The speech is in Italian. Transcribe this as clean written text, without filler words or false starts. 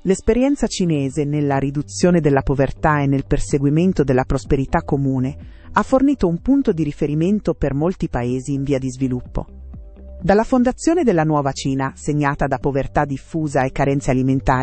L'esperienza cinese nella riduzione della povertà e nel perseguimento della prosperità comune ha fornito un punto di riferimento per molti paesi in via di sviluppo. Dalla fondazione della nuova Cina, segnata da povertà diffusa e carenze alimentari,